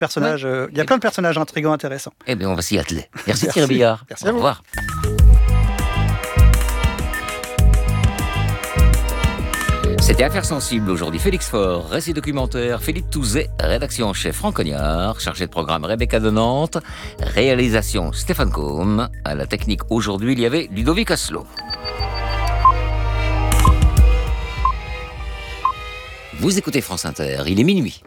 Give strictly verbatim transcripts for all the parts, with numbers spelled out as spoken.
personnage, ouais. euh, il y a plein de personnages intrigants, intéressants. Eh bien, on va s'y atteler. Merci, Merci. Thierry Billard. Merci à vous. Au revoir. C'était Affaires sensibles aujourd'hui. Félix Faure, récit documentaire, Philippe Touzet, rédaction en chef Franck Cognard, chargé de programme Rebecca de Nantes, réalisation Stéphane Cohn. À la technique aujourd'hui, il y avait Ludovic Asselot. Vous écoutez France Inter, il est minuit.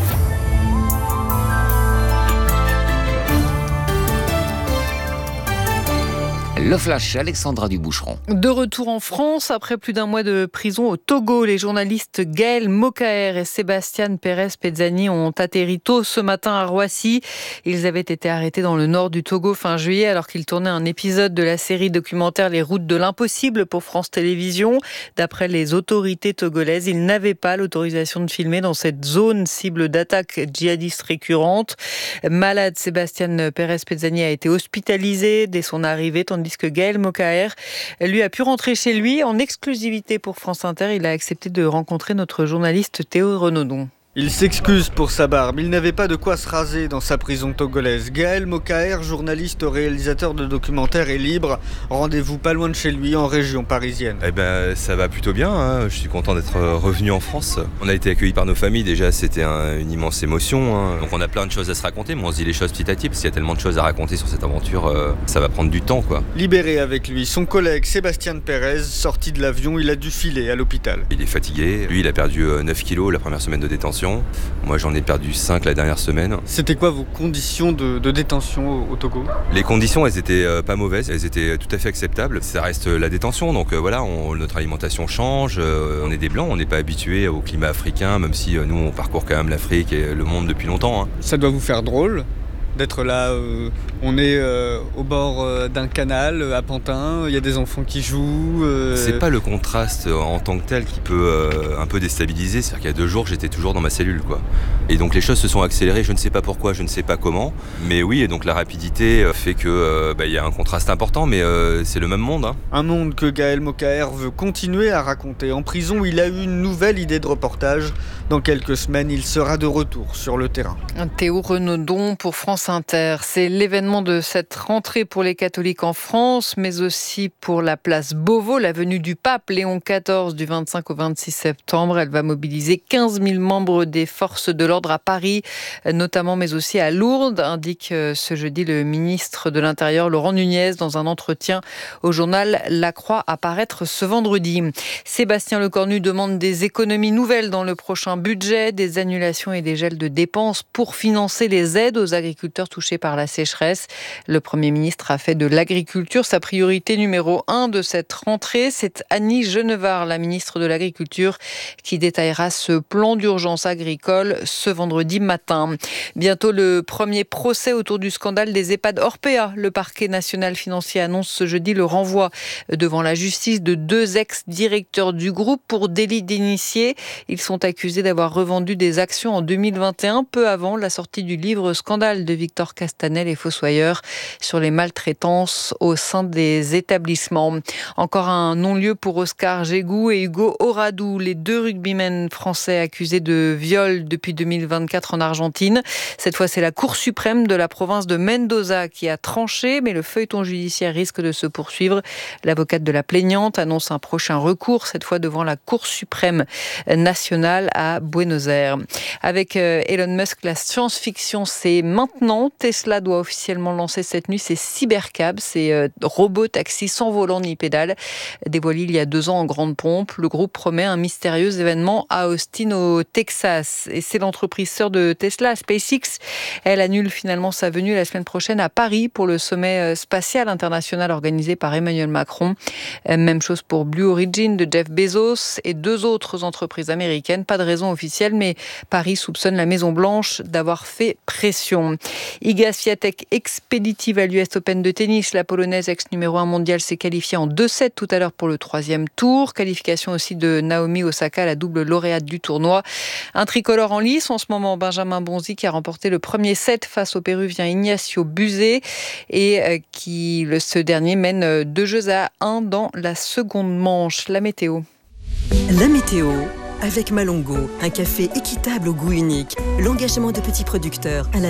Le flash, Alexandra Duboucheron. De retour en France, après plus d'un mois de prison au Togo, les journalistes Gaël Mokaer et Sébastien Pérez-Pezzani ont atterri tôt ce matin à Roissy. Ils avaient été arrêtés dans le nord du Togo fin juillet alors qu'ils tournaient un épisode de la série documentaire Les routes de l'impossible pour France Télévisions. D'après les autorités togolaises, ils n'avaient pas l'autorisation de filmer dans cette zone cible d'attaques djihadistes récurrentes. Malade, Sébastien Pérez-Pezzani a été hospitalisé dès son arrivée, tandis que Gaël Mokaer, lui, a pu rentrer chez lui en exclusivité pour France Inter. Il a accepté de rencontrer notre journaliste Théo Renaudon. Il s'excuse pour sa barbe, il n'avait pas de quoi se raser dans sa prison togolaise. Gaël Mokaer, journaliste, réalisateur de documentaires, est libre. Rendez-vous pas loin de chez lui, en région parisienne. Eh ben, ça va plutôt bien, hein. Je suis content d'être revenu en France. On a été accueillis par nos familles, déjà c'était un, une immense émotion, hein. Donc on a plein de choses à se raconter, mais on se dit les choses petit à petit, parce qu'il y a tellement de choses à raconter sur cette aventure, euh, ça va prendre du temps, quoi. Libéré avec lui, son collègue Sébastien Pérez, sorti de l'avion, il a dû filer à l'hôpital. Il est fatigué, lui il a perdu neuf kilos la première semaine de détention. Moi j'en ai perdu cinq la dernière semaine. C'était quoi vos conditions de, de détention au, au Togo ? Les conditions elles étaient euh, pas mauvaises, elles étaient tout à fait acceptables. Ça reste la détention, donc euh, voilà, on, notre alimentation change, euh, on est des blancs, on n'est pas habitués au climat africain, même si euh, nous on parcourt quand même l'Afrique et le monde depuis longtemps, hein. Ça doit vous faire drôle d'être là, euh, on est euh, au bord euh, d'un canal euh, à Pantin, il y a des enfants qui jouent. Euh... C'est pas le contraste euh, en tant que tel qui peut euh, un peu déstabiliser, c'est-à-dire qu'il y a deux jours j'étais toujours dans ma cellule, quoi. Et donc les choses se sont accélérées, je ne sais pas pourquoi, je ne sais pas comment, mais oui, et donc la rapidité fait que euh, bah, y a un contraste important, mais euh, c'est le même monde, hein. Un monde que Gaël Mokaer veut continuer à raconter. En prison, il a eu une nouvelle idée de reportage. Dans quelques semaines, il sera de retour sur le terrain. Théo Renaudon pour France Inter. C'est l'événement de cette rentrée pour les catholiques en France, mais aussi pour la place Beauvau, la venue du pape Léon quatorze du vingt-cinq au vingt-six septembre. Elle va mobiliser quinze mille membres des forces de l'ordre à Paris, notamment, mais aussi à Lourdes, indique ce jeudi le ministre de l'Intérieur Laurent Nunez dans un entretien au journal La Croix à paraître ce vendredi. Sébastien Lecornu demande des économies nouvelles dans le prochain budget, des annulations et des gels de dépenses pour financer les aides aux agriculteurs touchés par la sécheresse. Le Premier ministre a fait de l'agriculture sa priorité numéro un de cette rentrée. C'est Annie Genevard, la ministre de l'Agriculture, qui détaillera ce plan d'urgence agricole ce vendredi matin. Bientôt le premier procès autour du scandale des EHPAD Orpea. Le parquet national financier annonce ce jeudi le renvoi devant la justice de deux ex-directeurs du groupe pour délit d'initié. Ils sont accusés d'avoir revendu des actions en deux mille vingt et un, peu avant la sortie du livre Scandale de Victor Castanel et Fossoyeur sur les maltraitances au sein des établissements. Encore un non-lieu pour Oscar Jégou et Hugo Oradou, les deux rugbymen français accusés de viol depuis deux mille vingt-quatre en Argentine. Cette fois, c'est la Cour suprême de la province de Mendoza qui a tranché, mais le feuilleton judiciaire risque de se poursuivre. L'avocate de la plaignante annonce un prochain recours, cette fois devant la Cour suprême nationale à Buenos Aires. Avec Elon Musk, la science-fiction, c'est maintenant. Tesla doit officiellement lancer cette nuit ses cybercabs, ces robots taxis sans volant ni pédale. Dévoilés il y a deux ans en grande pompe, le groupe promet un mystérieux événement à Austin au Texas. Et c'est l'entreprise sœur de Tesla, SpaceX. Elle annule finalement sa venue la semaine prochaine à Paris pour le sommet spatial international organisé par Emmanuel Macron. Même chose pour Blue Origin de Jeff Bezos et deux autres entreprises américaines. Pas de raison officielle, mais Paris soupçonne la Maison-Blanche d'avoir fait pression. Iga Swiatek, expéditive à l'U S Open de tennis. La Polonaise, ex-numéro un mondial, s'est qualifiée en deux sept tout à l'heure pour le troisième tour. Qualification aussi de Naomi Osaka, la double lauréate du tournoi. Un tricolore en lice en ce moment, Benjamin Bonzi, qui a remporté le premier set face au Péruvien Ignacio Buzet et qui, ce dernier, mène deux jeux à un dans la seconde manche. La météo. La météo avec Malongo, un café équitable au goût unique. L'engagement de petits producteurs à la